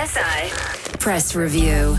SI Press Review.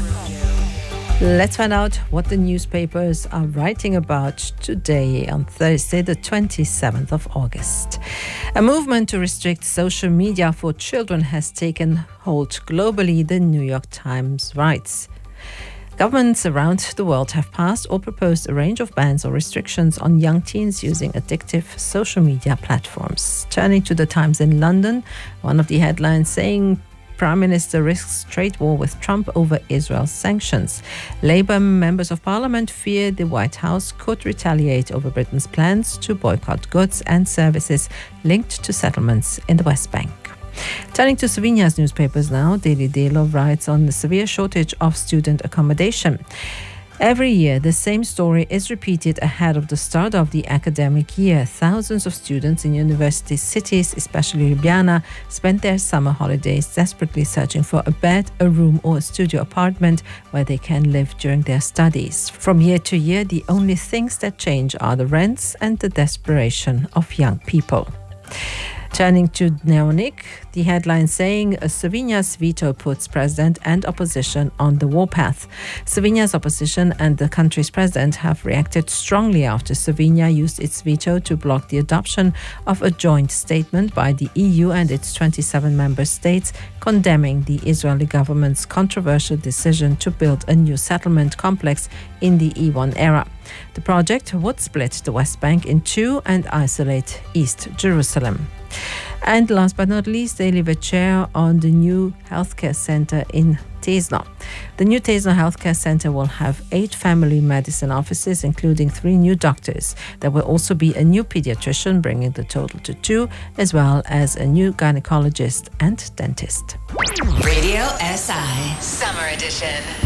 Let's find out what the newspapers are writing about today on Thursday, the 27th of August. A movement to restrict social media for children has taken hold globally, the New York Times writes. Governments around the world have passed or proposed a range of bans or restrictions on young teens using addictive social media platforms. Turning to the Times in London, one of the headlines saying Prime Minister risks trade war with Trump over Israel sanctions. Labour members of Parliament fear the White House could retaliate over Britain's plans to boycott goods and services linked to settlements in the West Bank. Turning to Slovenia's newspapers now, Daily Delo writes on the severe shortage of student accommodation. Every year, the same story is repeated ahead of the start of the academic year. Thousands of students in university cities, especially Ljubljana, spend their summer holidays desperately searching for a bed, a room or a studio apartment where they can live during their studies. From year to year, the only things that change are the rents and the desperation of young people. Turning to Dnevnik, the headline saying Slovenia's veto puts president and opposition on the warpath. Slovenia's opposition and the country's president have reacted strongly after Slovenia used its veto to block the adoption of a joint statement by the EU and its 27 member states condemning the Israeli government's controversial decision to build a new settlement complex in the E1 era. The project would split the West Bank in two and isolate East Jerusalem. And last but not least, Daily Večer on the new healthcare center in Tesno. The new Tesno Healthcare Center will have 8 family medicine offices, including 3 new doctors. There will also be a new pediatrician, bringing the total to 2, as well as a new gynecologist and dentist. Radio SI Summer Edition.